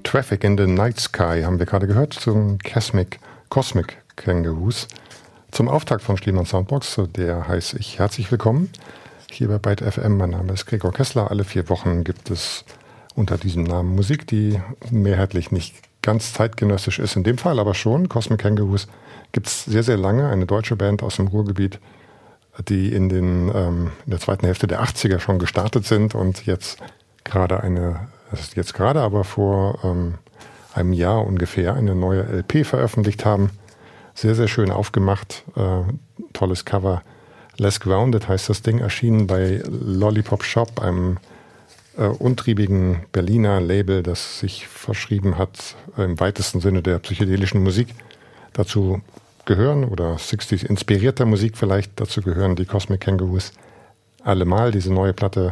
Traffic in the Night Sky haben wir gerade gehört zum Cosmic Kangaroos. Zum Auftakt von Schliemann Soundbox, der heiße ich herzlich willkommen hier bei Byte FM. Mein Name ist Gregor Kessler. Alle 4 Wochen gibt es unter diesem Namen Musik, die mehrheitlich nicht ganz zeitgenössisch ist, in dem Fall aber schon. Cosmic Kangaroos gibt es sehr, sehr lange, eine deutsche Band aus dem Ruhrgebiet, die in der zweiten Hälfte der 80er schon gestartet sind und jetzt gerade aber vor einem Jahr ungefähr eine neue LP veröffentlicht haben. Sehr, sehr schön aufgemacht, tolles Cover. Less Grounded heißt das Ding, erschienen bei Lollipop Shop, einem untriebigen Berliner Label, das sich verschrieben hat, im weitesten Sinne der psychedelischen Musik. Dazu gehören, oder 60s inspirierter Musik vielleicht, dazu gehören die Cosmic Kangaroos allemal. Diese neue Platte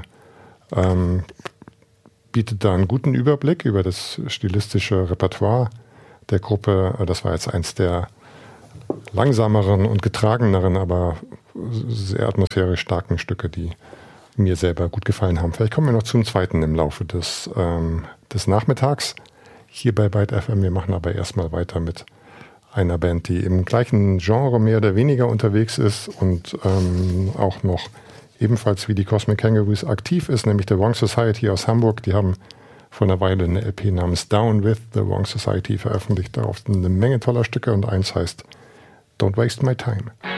bietet da einen guten Überblick über das stilistische Repertoire der Gruppe. Das war jetzt eins der langsameren und getrageneren, aber sehr atmosphärisch starken Stücke, die mir selber gut gefallen haben. Vielleicht kommen wir noch zum zweiten im Laufe des Nachmittags hier bei Byte FM. Wir machen aber erstmal weiter mit einer Band, die im gleichen Genre mehr oder weniger unterwegs ist und auch noch ebenfalls wie die Cosmic Kangaroos aktiv ist, nämlich The Wrong Society aus Hamburg. Die haben vor einer Weile eine LP namens Down with The Wrong Society veröffentlicht. Darauf eine Menge toller Stücke und eins heißt Don't Waste My Time.